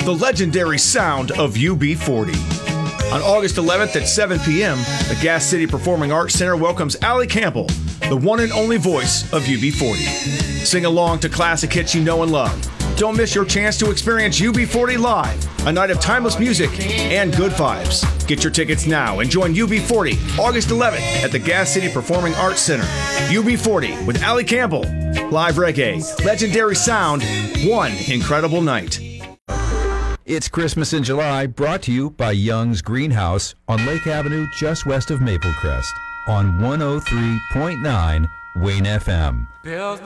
the legendary sound of UB40. On August 11th at 7 p.m., the Gas City Performing Arts Center welcomes Allie Campbell, the one and only voice of UB40. Sing along to classic hits you know and love. Don't miss your chance to experience UB40 live, a night of timeless music and good vibes. Get your tickets now and join UB40 August 11th at the Gas City Performing Arts Center. UB40 with Allie Campbell. Live reggae, legendary sound, one incredible night. It's Christmas in July, brought to you by Young's Greenhouse on Lake Avenue just west of Maple Crest on 103.9 Wayne FM.